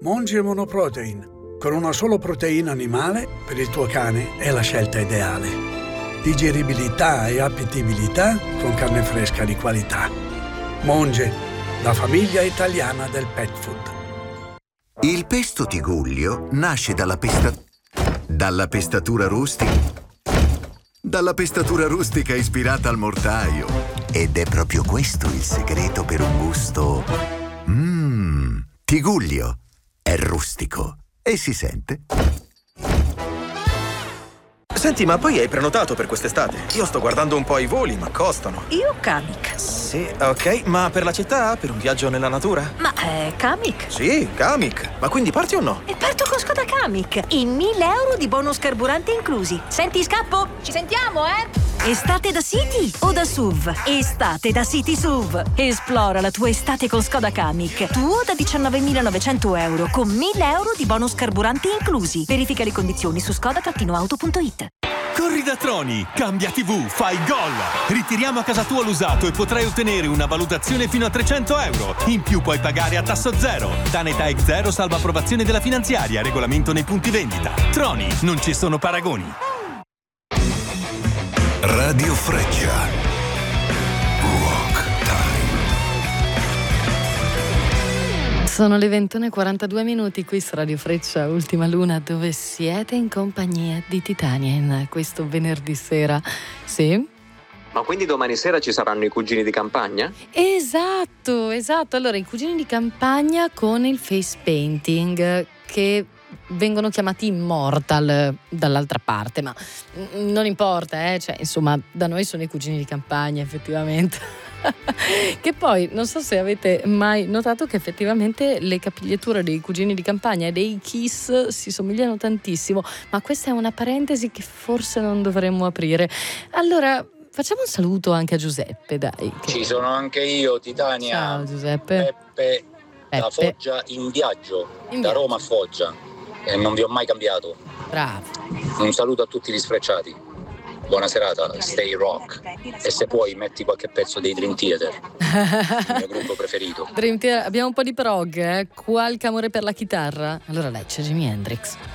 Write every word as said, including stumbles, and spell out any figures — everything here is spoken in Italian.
Monge Monoprotein. Con una sola proteina animale, per il tuo cane è la scelta ideale. Digeribilità e appetibilità con carne fresca di qualità. Monge, la famiglia italiana del pet food. Il pesto Tigullio nasce dalla pesta... dalla pestatura rustica... dalla pestatura rustica ispirata al mortaio. Ed è proprio questo il segreto per un gusto... Mmm, Tigullio. È rustico. E si sente? Senti, ma poi hai prenotato per quest'estate? Io sto guardando un po' i voli, ma costano. Io Kamiq. Sì, ok, ma per la città? Per un viaggio nella natura? Ma è Kamiq? Sì, Kamiq. Ma quindi parti o no? E parto con Skoda Kamiq. In mille euro di bonus carburante inclusi. Senti, scappo? Ci sentiamo, eh? Estate da City o da S U V? Estate da City S U V. Esplora la tua estate con Skoda Kamiq. Tuo da diciannovemilanovecento euro con mille euro di bonus carburante inclusi. Verifica le condizioni su skoda auto punto it. Corri da Troni, cambia tivù, fai gol! Ritiriamo a casa tua l'usato e potrai ottenere una valutazione fino a trecento euro. In più puoi pagare a tasso zero. Tanetà ex zero salva approvazione della finanziaria, regolamento nei punti vendita. Troni, non ci sono paragoni. Radio Freccia. Rock Time. Sono le ventuno e quarantadue minuti qui su Radio Freccia, Ultima Luna, dove siete in compagnia di Titania in questo venerdì sera. Sì? Ma quindi domani sera ci saranno i cugini di campagna? Esatto, esatto. Allora, i cugini di campagna con il face painting, che vengono chiamati immortal dall'altra parte, ma non importa, eh? Cioè, insomma, da noi sono i cugini di campagna, effettivamente. Che poi, non so se avete mai notato che effettivamente le capigliature dei cugini di campagna e dei Kiss si somigliano tantissimo, ma questa è una parentesi che forse non dovremmo aprire. Allora, facciamo un saluto anche a Giuseppe, dai. Che... Ci sono anche io, Titania. Ciao Giuseppe. Peppe, Peppe. da Foggia in viaggio, In da viaggio. Roma a Foggia. E non vi ho mai cambiato. Bravo. Un saluto a tutti gli sfrecciati. Buona serata, stay rock. E se puoi metti qualche pezzo dei Dream Theater, il mio gruppo preferito. Dream Theater, abbiamo un po' di prog, eh? Qualche amore per la chitarra? Allora dai, c'è Jimi Hendrix.